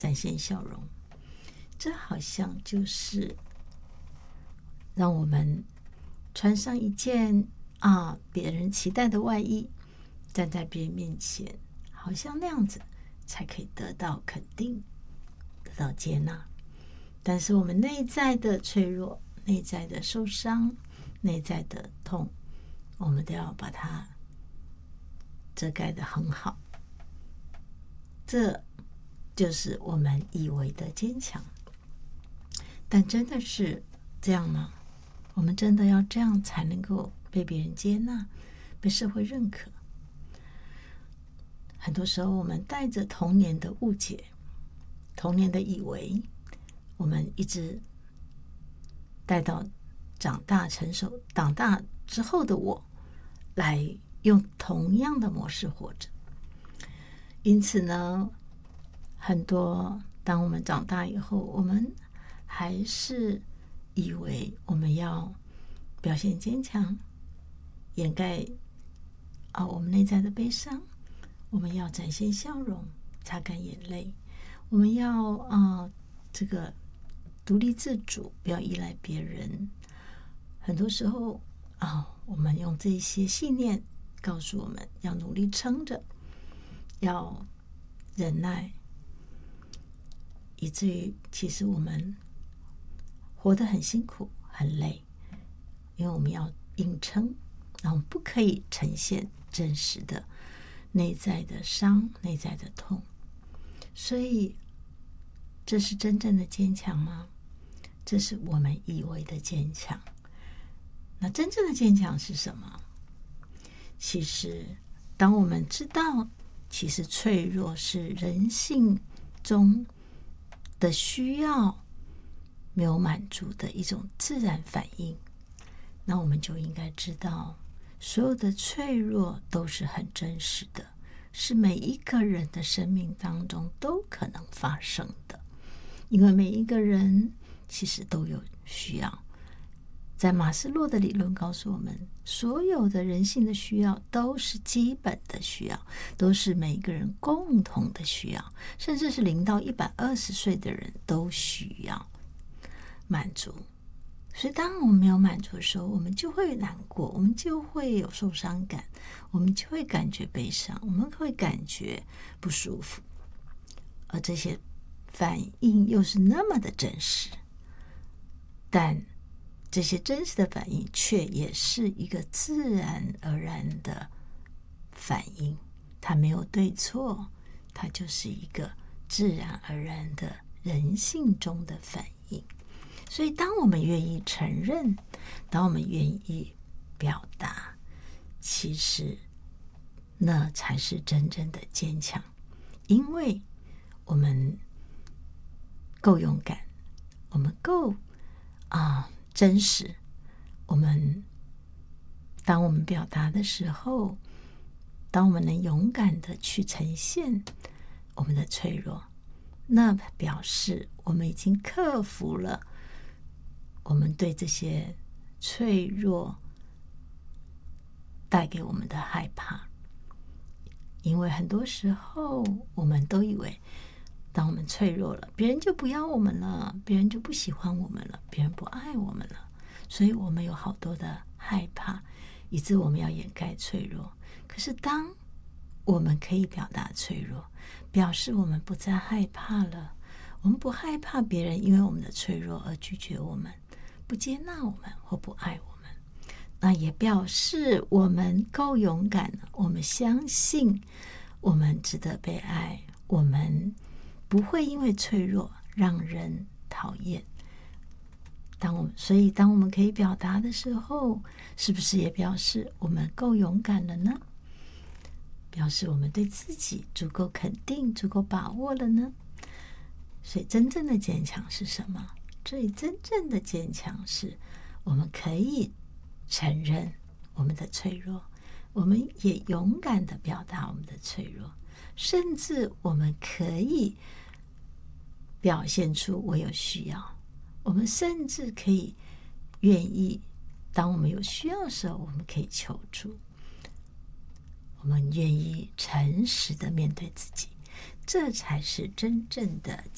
展现笑容。这好像就是让我们穿上一件别人期待的外衣，站在别人面前，好像那样子才可以得到肯定，得到接纳。但是我们内在的脆弱，内在的受伤，内在的痛，我们都要把它遮盖得很好。这就是我们以为的坚强。但真的是这样吗？我们真的要这样才能够被别人接纳，被社会认可？很多时候我们带着童年的误解，童年的以为，我们一直带到长大成熟，长大之后的我来用同样的模式活着。因此呢，很多当我们长大以后，我们还是以为我们要表现坚强，掩盖我们内在的悲伤，我们要展现笑容，擦干眼泪，我们要这个独立自主，不要依赖别人。很多时候我们用这些信念告诉我们要努力撑着，要忍耐，以至于其实我们活得很辛苦很累，因为我们要硬撑，然后不可以呈现真实的内在的伤，内在的痛。所以这是真正的坚强吗？这是我们以为的坚强。那真正的坚强是什么？其实当我们知道其实脆弱是人性中的需要没有满足的一种自然反应，那我们就应该知道所有的脆弱都是很真实的，是每一个人的生命当中都可能发生的。因为每一个人其实都有需要。在马斯洛的理论告诉我们，所有的人性的需要都是基本的需要，都是每一个人共同的需要，甚至是0到120岁的人都需要满足。所以当我们没有满足的时候，我们就会难过，我们就会有受伤感，我们就会感觉悲伤，我们会感觉不舒服。而这些反应又是那么的真实，但这些真实的反应却也是一个自然而然的反应，它没有对错，它就是一个自然而然的人性中的反应。所以当我们愿意承认，当我们愿意表达，其实那才是真正的坚强。因为我们够勇敢，我们够真实，当我们表达的时候，当我们能勇敢的去呈现我们的脆弱，那表示我们已经克服了我们对这些脆弱带给我们的害怕。因为很多时候我们都以为当我们脆弱了，别人就不要我们了，别人就不喜欢我们了，别人不爱我们了，所以我们有好多的害怕，以致我们要掩盖脆弱。可是当我们可以表达脆弱，表示我们不再害怕了，我们不害怕别人因为我们的脆弱而拒绝我们，不接纳我们或不爱我们。那也表示我们够勇敢了，我们相信我们值得被爱，我们不会因为脆弱让人讨厌。所以当我们可以表达的时候，是不是也表示我们够勇敢了呢？表示我们对自己足够肯定，足够把握了呢？所以真正的坚强是什么？最真正的坚强是我们可以承认我们的脆弱，我们也勇敢地表达我们的脆弱，甚至我们可以表现出我有需要，我们甚至可以愿意，当我们有需要的时候，我们可以求助，我们愿意诚实地面对自己，这才是真正的